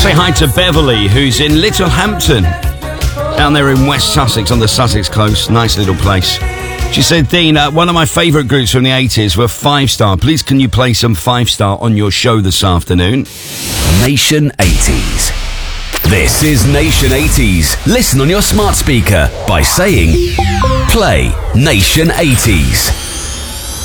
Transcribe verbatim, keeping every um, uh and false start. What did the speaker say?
say hi to Beverly, who's in Littlehampton, down there in West Sussex, on the Sussex coast. Nice little place. She said, Dean, uh, one of my favourite groups from the eighties were Five Star. Please can you play some Five Star on your show this afternoon? Nation eighties. This is Nation eighties. Listen on your smart speaker by saying, play Nation eighties.